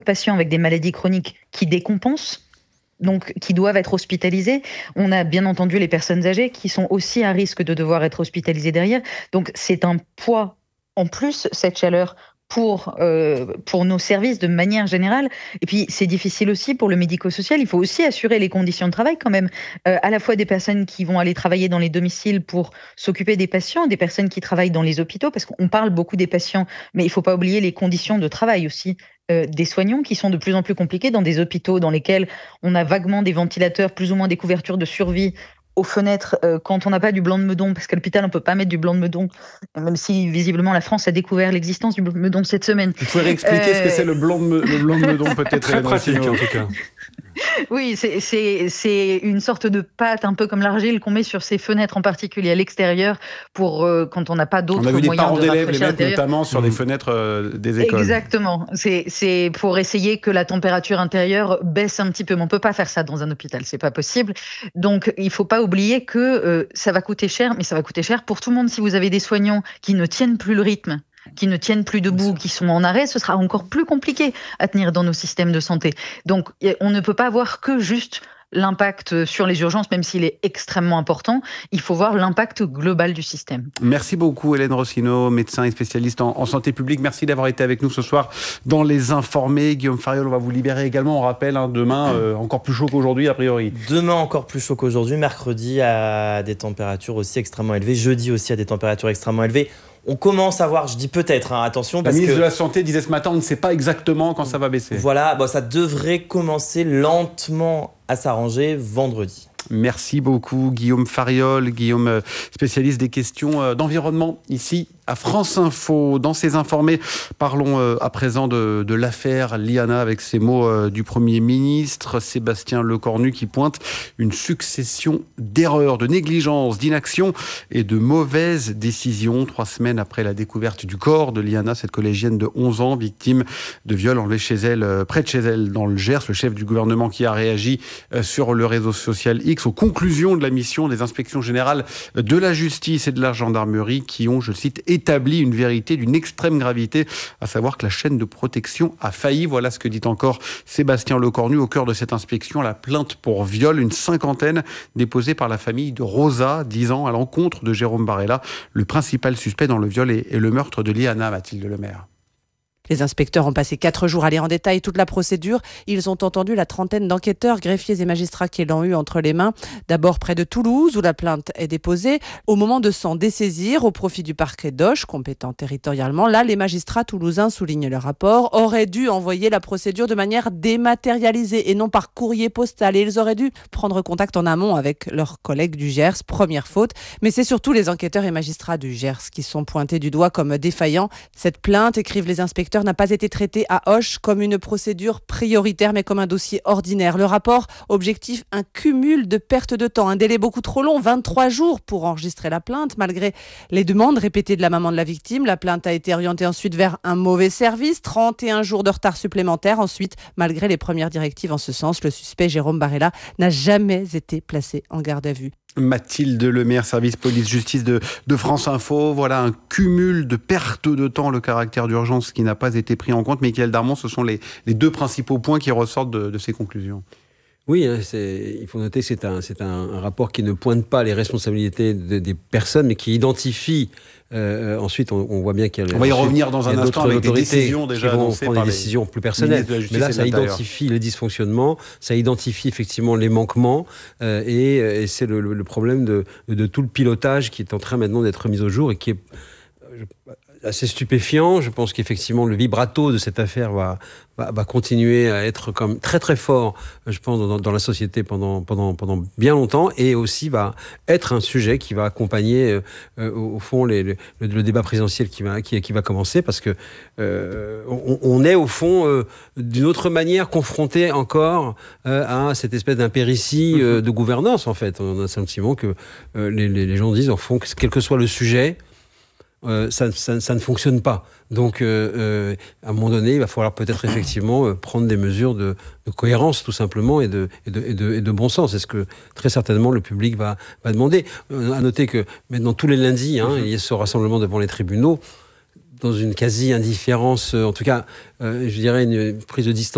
patients avec des maladies chroniques qui décompensent, donc qui doivent être hospitalisés. On a bien entendu les personnes âgées qui sont aussi à risque de devoir être hospitalisées derrière. Donc c'est un poids en plus, cette chaleur, pour nos services de manière générale. Et puis c'est difficile aussi pour le médico-social. Il faut aussi assurer les conditions de travail quand même, à la fois des personnes qui vont aller travailler dans les domiciles pour s'occuper des patients, des personnes qui travaillent dans les hôpitaux, parce qu'on parle beaucoup des patients, mais il ne faut pas oublier les conditions de travail aussi des soignants qui sont de plus en plus compliquées dans des hôpitaux dans lesquels on a vaguement des ventilateurs, plus ou moins des couvertures de survie aux fenêtres quand on n'a pas du blanc de meudon, parce qu'à l'hôpital on peut pas mettre du blanc de meudon, même si visiblement la France a découvert l'existence du blanc de meudon cette semaine. Vous pouvez réexpliquer ce que c'est le blanc de meudon, peut-être? Très pratique en tout cas. Oui, c'est une sorte de pâte, un peu comme l'argile qu'on met sur ces fenêtres en particulier à l'extérieur pour quand on n'a pas d'autres moyens de rafraîchir. On a vu des parents d'élèves les mettre notamment sur les fenêtres des écoles. Exactement. C'est pour essayer que la température intérieure baisse un petit peu. Mais on peut pas faire ça dans un hôpital, c'est pas possible. Donc il faut pas oublier que ça va coûter cher, mais ça va coûter cher pour tout le monde. Si vous avez des soignants qui ne tiennent plus le rythme, qui ne tiennent plus debout, qui sont en arrêt, ce sera encore plus compliqué à tenir dans nos systèmes de santé. Donc, on ne peut pas voir que juste l'impact sur les urgences, même s'il est extrêmement important. Il faut voir l'impact global du système. Merci beaucoup Hélène Rossineau, médecin et spécialiste en santé publique. Merci d'avoir été avec nous ce soir dans Les Informés. Guillaume Fariol, on va vous libérer également. On rappelle, demain, encore plus chaud qu'aujourd'hui a priori. Demain encore plus chaud qu'aujourd'hui. Mercredi à des températures aussi extrêmement élevées. Jeudi aussi à des températures extrêmement élevées. On commence à voir, je dis peut-être, attention. La ministre de la Santé disait ce matin, on ne sait pas exactement quand ça va baisser. Voilà, ça devrait commencer lentement à s'arranger vendredi. Merci beaucoup Guillaume Fariol, Guillaume spécialiste des questions d'environnement ici à France Info. Dans ces informés, parlons à présent de l'affaire Liana avec ces mots du Premier ministre Sébastien Lecornu qui pointe une succession d'erreurs, de négligences, d'inaction et de mauvaises décisions. 3 semaines après la découverte du corps de Liana, cette collégienne de 11 ans, victime de viol enlevé chez elle, près de chez elle dans le Gers, le chef du gouvernement qui a réagi sur le réseau social X aux conclusions de la mission des inspections générales de la justice et de la gendarmerie qui ont, je cite, établi une vérité d'une extrême gravité, à savoir que la chaîne de protection a failli. Voilà ce que dit encore Sébastien Lecornu au cœur de cette inspection. La plainte pour viol, une 50aine déposée par la famille de Rosa, 10 ans, à l'encontre de Jérôme Barella, le principal suspect dans le viol et le meurtre de Liana, Mathilde Lemaire. Les inspecteurs ont passé 4 jours à lire en détail toute la procédure. Ils ont entendu la trentaine d'enquêteurs, greffiers et magistrats qui l'ont eu entre les mains. D'abord près de Toulouse, où la plainte est déposée. Au moment de s'en dessaisir, au profit du parquet d'Auch, compétent territorialement, là, les magistrats toulousains, soulignent le rapport, auraient dû envoyer la procédure de manière dématérialisée et non par courrier postal. Et ils auraient dû prendre contact en amont avec leurs collègues du Gers. Première faute. Mais c'est surtout les enquêteurs et magistrats du Gers qui sont pointés du doigt comme défaillants. Cette plainte, écrivent les inspecteurs, n'a pas été traité à Auch comme une procédure prioritaire, mais comme un dossier ordinaire. Le rapport, objectif, un cumul de pertes de temps, un délai beaucoup trop long, 23 jours pour enregistrer la plainte, malgré les demandes répétées de la maman de la victime. La plainte a été orientée ensuite vers un mauvais service, 31 jours de retard supplémentaire. Ensuite, malgré les premières directives en ce sens, le suspect Jérôme Barella n'a jamais été placé en garde à vue. Mathilde Lemaire, service police-justice de France Info. Voilà un cumul de pertes de temps, le caractère d'urgence qui n'a pas été pris en compte. Mickaël Darmon, ce sont les 2 principaux points qui ressortent de ces conclusions. Oui, il faut noter que c'est un rapport qui ne pointe pas les responsabilités des personnes, mais qui identifie. Ensuite, on voit bien qu'il y a. On va y revenir dans un instant avec des décisions déjà qui vont annoncées prendre par des décisions plus personnelles. Mais là, ça identifie les dysfonctionnements, ça identifie effectivement les manquements, et c'est le problème de tout le pilotage qui est en train maintenant d'être mis au jour et qui est assez stupéfiant. Je pense qu'effectivement le vibrato de cette affaire va continuer à être comme très très fort, je pense, dans la société pendant bien longtemps, et aussi va être un sujet qui va accompagner au fond le débat présidentiel qui va commencer, parce que on est au fond d'une autre manière confronté encore à cette espèce d'impéritie de gouvernance. En fait, on a le sentiment que les gens disent, au fond, que quel que soit le sujet, ça ne fonctionne pas. Donc, à un moment donné, il va falloir peut-être effectivement prendre des mesures de cohérence, tout simplement, et de bon sens. C'est ce que très certainement le public va demander. À noter que maintenant, tous les lundis, il y a ce rassemblement devant les tribunaux, dans une quasi-indifférence, en tout cas, je dirais une prise de distance